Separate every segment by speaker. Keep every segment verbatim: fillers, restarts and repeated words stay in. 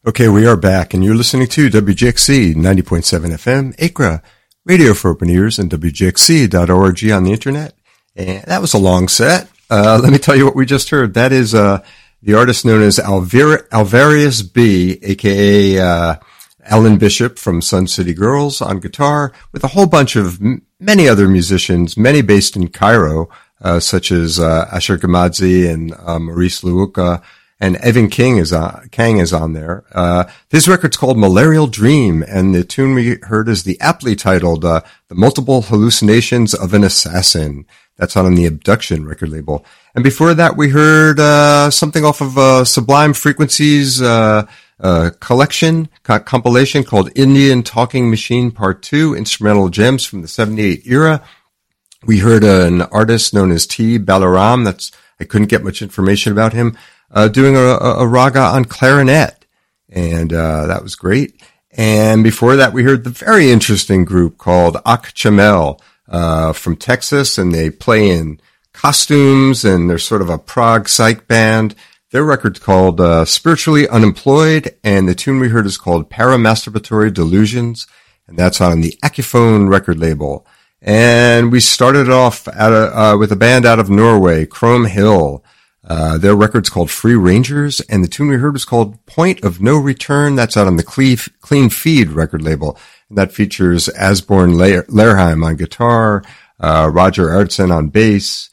Speaker 1: Okay, we are back, and you're listening to W J X C ninety point seven F M, Acra, radio for open ears, and W J X C dot org on the internet. And that was a long set. Uh, let me tell you what we just heard. That is uh, the artist known as Alver- Alvarius B, a k a. Uh, Ellen Bishop from Sun City Girls on guitar, with a whole bunch of m- many other musicians, many based in Cairo, uh, such as uh, Asher Gamadzi and uh, Maurice Luuka. And Evan King is on, Kang is on there. Uh, this record's called Malarial Dream, and the tune we heard is the aptly titled, uh, The Multiple Hallucinations of an Assassin. That's on the Abduction record label. And before that, we heard, uh, something off of, uh, Sublime Frequencies, uh, uh, collection, co- compilation called Indian Talking Machine Part two, Instrumental Gems from the seventy-eight era. We heard uh, an artist known as T. Balaram. That's, I couldn't get much information about him. Uh, doing a, a, a raga on clarinet. And, uh, that was great. And before that, we heard the very interesting group called Ak Chamel, uh, from Texas, and they play in costumes, and they're sort of a prog psych band. Their record's called, uh, Spiritually Unemployed, and the tune we heard is called Paramasturbatory Delusions, and that's on the Accuphone record label. And we started off at a, uh, with a band out of Norway, Chrome Hill. Uh, their record's called Free Rangers, and the tune we heard was called Point of No Return. That's out on the Cle- Clean Feed record label. And that features Asborn Lehr- Lehrheim on guitar, uh, Roger Artson on bass,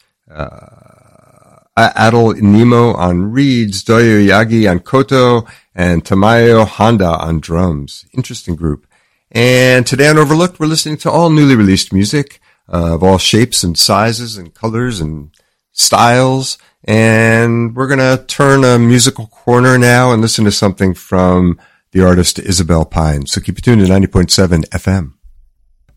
Speaker 1: uh, Adel Nemo on reeds, Doyo Yagi on koto, and Tamayo Honda on drums. Interesting group. And today on Overlooked, we're listening to all newly released music, uh, of all shapes and sizes and colors and styles. And we're going to turn a musical corner now and listen to something from the artist Isabel Pine. So keep it tuned to ninety point seven F M.